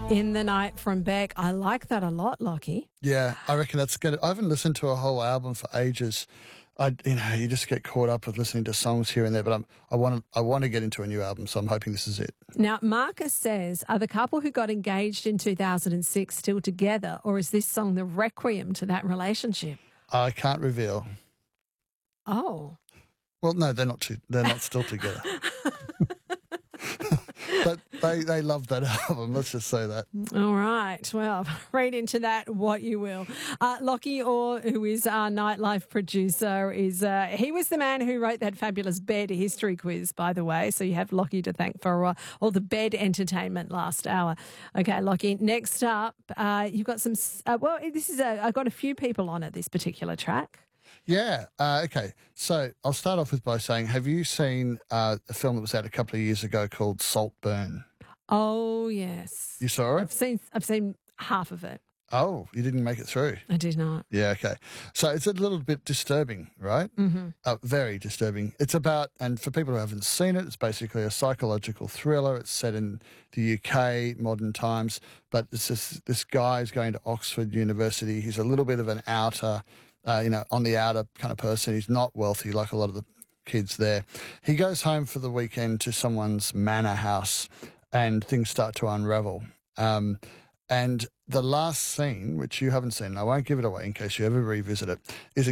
In the Night from Beck. I like that a lot, Lockie. Yeah, I reckon that's good. I haven't listened to a whole album for ages. You just get caught up with listening to songs here and there. But I want to get into a new album, so I'm hoping this is it. Now, Marcus says, are the couple who got engaged in 2006 still together, or is this song the requiem to that relationship? I can't reveal. Oh. Well, no, they're not. They're not still together. But they love that album. Let's just say that. All right. Well, read into that what you will. Lockie Orr, who is our nightlife producer, he was the man who wrote that fabulous bed history quiz, by the way. So you have Lockie to thank for all the bed entertainment last hour. Okay, Lockie. Next up, you've got some. I've got a few people on it. This particular track. Yeah. Okay. So I'll start off by saying, have you seen a film that was out a couple of years ago called Saltburn? Oh yes. You saw it? I've seen half of it. Oh, you didn't make it through? I did not. Yeah. Okay. So it's a little bit disturbing, right? Mm-hmm. Very disturbing. It's about, and for people who haven't seen it, it's basically a psychological thriller. It's set in the UK, modern times, but it's just, this guy is going to Oxford University. He's a little bit of an outer. On the outer kind of person. He's not wealthy like a lot of the kids there. He goes home for the weekend to someone's manor house and things start to unravel. And the last scene, which you haven't seen, I won't give it away in case you ever revisit it, is